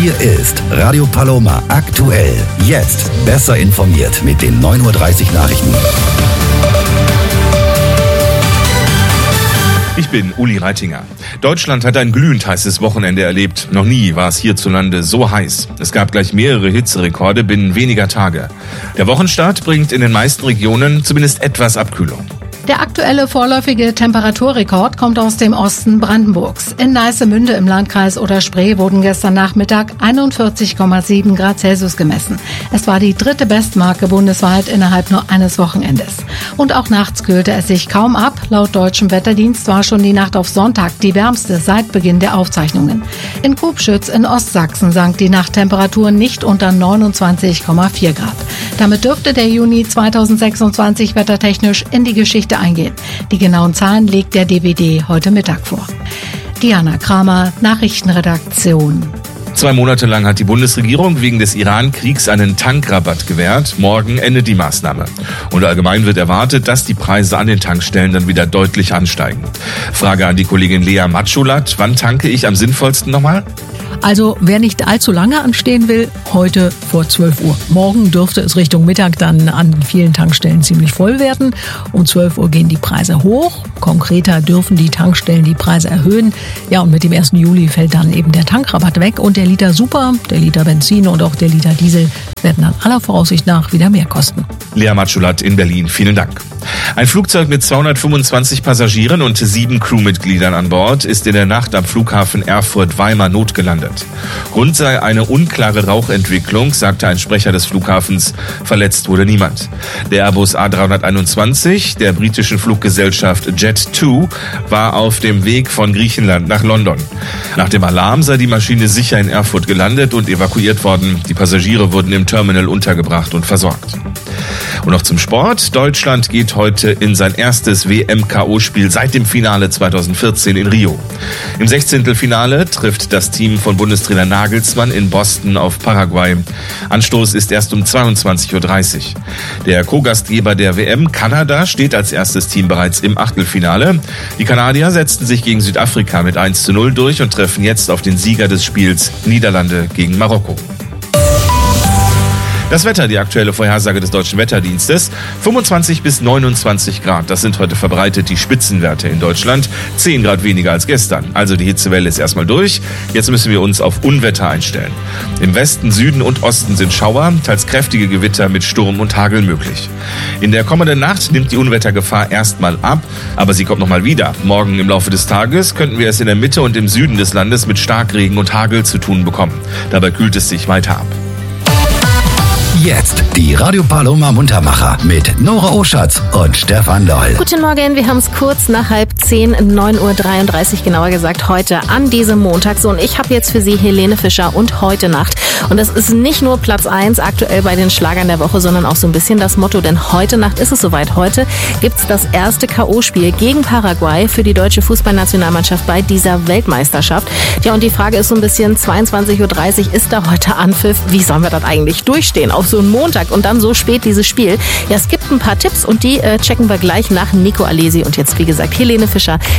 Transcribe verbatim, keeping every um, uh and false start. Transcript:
Hier ist Radio Paloma aktuell. Jetzt besser informiert mit den neun Uhr dreißig Nachrichten. Ich bin Uli Reitinger. Deutschland hat ein glühend heißes Wochenende erlebt. Noch nie war es hierzulande so heiß. Es gab gleich mehrere Hitzerekorde binnen weniger Tage. Der Wochenstart bringt in den meisten Regionen zumindest etwas Abkühlung. Der aktuelle vorläufige Temperaturrekord kommt aus dem Osten Brandenburgs. In Neissemünde im Landkreis Oder-Spree wurden gestern Nachmittag einundvierzig Komma sieben Grad Celsius gemessen. Es war die dritte Bestmarke bundesweit innerhalb nur eines Wochenendes. Und auch nachts kühlte es sich kaum ab. Laut deutschem Wetterdienst war schon die Nacht auf Sonntag die wärmste seit Beginn der Aufzeichnungen. In Kubschütz in Ostsachsen sank die Nachttemperatur nicht unter neunundzwanzig Komma vier Grad. Damit dürfte der Juni zweitausendsechsundzwanzig wettertechnisch in die Geschichte eingehen. Die genauen Zahlen legt der D W D heute Mittag vor. Diana Kramer, Nachrichtenredaktion. Zwei Monate lang hat die Bundesregierung wegen des Iran-Kriegs einen Tankrabatt gewährt. Morgen endet die Maßnahme. Und allgemein wird erwartet, dass die Preise an den Tankstellen dann wieder deutlich ansteigen. Frage an die Kollegin Lea Matschulat. Wann tanke ich am sinnvollsten nochmal? Also wer nicht allzu lange anstehen will, heute vor zwölf Uhr. Morgen dürfte es Richtung Mittag dann an vielen Tankstellen ziemlich voll werden. Um zwölf Uhr gehen die Preise hoch. Konkreter dürfen die Tankstellen die Preise erhöhen. Ja, und mit dem ersten Juli fällt dann eben der Tankrabatt weg. Und der Liter Super, der Liter Benzin und auch der Liter Diesel werden dann aller Voraussicht nach wieder mehr kosten. Lea Matschulat in Berlin, vielen Dank. Ein Flugzeug mit zweihundertfünfundzwanzig Passagieren und sieben Crewmitgliedern an Bord ist in der Nacht am Flughafen Erfurt-Weimar notgelandet. Grund sei eine unklare Rauchentwicklung, sagte ein Sprecher des Flughafens. Verletzt wurde niemand. Der Airbus A dreihunderteinundzwanzig der britischen Fluggesellschaft Jet zwei war auf dem Weg von Griechenland nach London. Nach dem Alarm sei die Maschine sicher in Erfurt gelandet und evakuiert worden. Die Passagiere wurden im Terminal untergebracht und versorgt. Und noch zum Sport. Deutschland geht heute in sein erstes W M-K O-Spiel seit dem Finale zweitausendvierzehn in Rio. Im Sechzehntelfinale trifft das Team von Bundestrainer Nagelsmann in Boston auf Paraguay. Anstoß ist erst um zweiundzwanzig Uhr dreißig. Der Co-Gastgeber der W M, Kanada, steht als erstes Team bereits im Achtelfinale. Die Kanadier setzten sich gegen Südafrika mit eins zu null durch und treffen jetzt auf den Sieger des Spiels, Niederlande gegen Marokko. Das Wetter, die aktuelle Vorhersage des Deutschen Wetterdienstes. fünfundzwanzig bis neunundzwanzig Grad, das sind heute verbreitet die Spitzenwerte in Deutschland. zehn Grad weniger als gestern. Also die Hitzewelle ist erstmal durch. Jetzt müssen wir uns auf Unwetter einstellen. Im Westen, Süden und Osten sind Schauer, teils kräftige Gewitter mit Sturm und Hagel möglich. In der kommenden Nacht nimmt die Unwettergefahr erstmal ab, aber sie kommt nochmal wieder. Morgen im Laufe des Tages könnten wir es in der Mitte und im Süden des Landes mit Starkregen und Hagel zu tun bekommen. Dabei kühlt es sich weiter ab. Jetzt die Radio Paloma Muntermacher mit Nora Oschatz und Stefan Loll. Guten Morgen, wir haben es kurz nach halb zehn, neun Uhr dreiunddreißig genauer gesagt, heute an diesem Montag. So, und ich habe jetzt für Sie Helene Fischer und Heute Nacht. Und das ist nicht nur Platz eins aktuell bei den Schlagern der Woche, sondern auch so ein bisschen das Motto, denn heute Nacht ist es soweit. Heute gibt's das erste K O-Spiel gegen Paraguay für die deutsche Fußballnationalmannschaft bei dieser Weltmeisterschaft. Ja, und die Frage ist so ein bisschen, zweiundzwanzig Uhr dreißig ist da heute Anpfiff. Wie sollen wir das eigentlich durchstehen auf so einen Montag und dann so spät dieses Spiel? Ja, es gibt ein paar Tipps und die äh, checken wir gleich nach Nico Alesi. Und jetzt, wie gesagt, Helene Fischer